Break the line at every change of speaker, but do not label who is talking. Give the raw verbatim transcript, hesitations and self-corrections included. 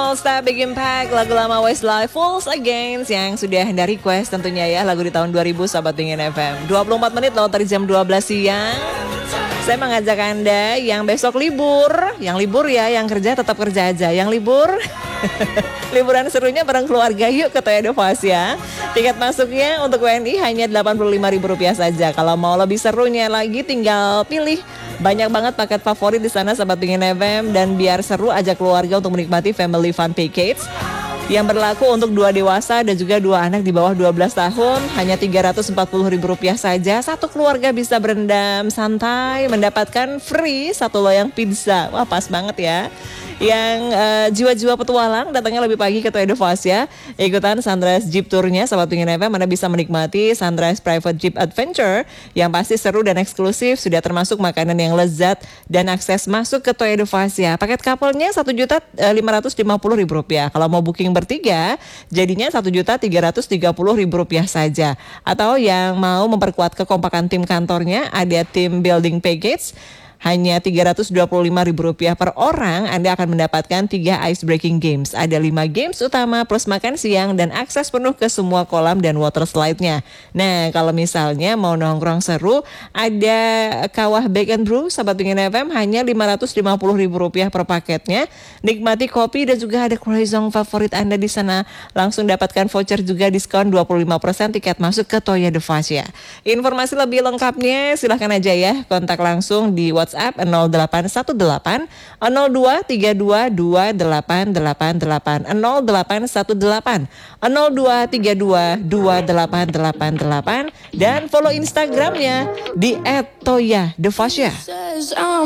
All Star Big Impact, lagu lama Westlife Falls Against yang sudah Anda request tentunya ya, lagu di tahun dua ribu Sahabat Pingin F M. dua puluh empat menit lewat dari jam dua belas siang. Saya mengajak Anda yang besok libur, yang libur ya, yang kerja tetap kerja aja, yang libur liburan serunya bareng keluarga yuk ke Toya Devos ya. Tiket masuknya untuk W N I hanya delapan puluh lima ribu rupiah saja. Kalau mau lebih serunya lagi tinggal pilih. Banyak banget paket favorit di sana Sahabat Pingin F M, dan biar seru ajak keluarga untuk menikmati Family Fun Package yang berlaku untuk dua dewasa dan juga dua anak di bawah dua belas tahun. Hanya tiga ratus empat puluh ribu rupiah saja. Satu keluarga bisa berendam santai mendapatkan free satu loyang pizza. Wah, pas banget ya. Yang uh, jiwa-jiwa petualang datangnya lebih pagi ke Toya Devos ya. Ikutan Sunrise Jeep Tournya Sahabat Pingin F M, Anda bisa menikmati Sunrise Private Jeep Adventure yang pasti seru dan eksklusif. Sudah termasuk makanan yang lezat dan akses masuk ke Toya Devos ya. Paket couple-nya satu juta lima ratus lima puluh ribu rupiah. Kalau mau booking bertiga jadinya satu juta tiga ratus tiga puluh ribu rupiah saja. Atau yang mau memperkuat kekompakan tim kantornya, ada tim building package. Hanya tiga ratus dua puluh lima ribu rupiah per orang, Anda akan mendapatkan tiga ice breaking games. Ada lima games utama plus makan siang dan akses penuh ke semua kolam dan water slide-nya. Nah, kalau misalnya mau nongkrong seru, ada kawah Bake and Brew Sahabat Pingin F M hanya lima ratus lima puluh ribu rupiah per paketnya. Nikmati kopi dan juga ada croissant favorit Anda di sana. Langsung dapatkan voucher juga diskon dua puluh lima persen tiket masuk ke Toya Devos ya. Informasi lebih lengkapnya silahkan aja ya kontak langsung di WhatsApp nol delapan satu delapan nol dua tiga dua dua delapan delapan delapan nol delapan satu delapan nol dua tiga dua dua delapan delapan delapan dan follow Instagramnya di et toya devos ya.